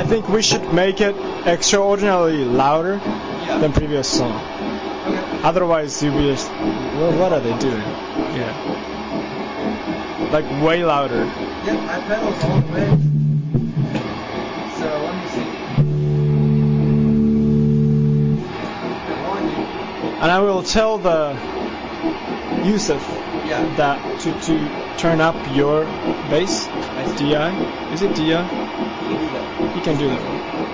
think we should make it extraordinarily louder Yeah. than previous song. Okay. Otherwise, you'll be just, well, what are they doing? Yeah. Like way louder. Yep, my pedal's all the way. So let me see. And I will tell the Yusuf Yeah. that to turn up your bass. I see. DI? Is it DI? You can do that. You can do that.